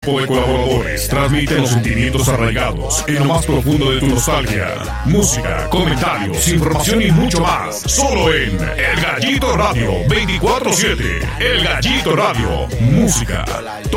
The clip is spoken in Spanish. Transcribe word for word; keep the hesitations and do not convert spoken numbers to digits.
equipo de colaboradores transmite los sentimientos arraigados en lo más profundo de tu nostalgia. Música, comentarios, información y mucho más. Solo en El Gallito Radio veinticuatro siete. El Gallito Radio. Música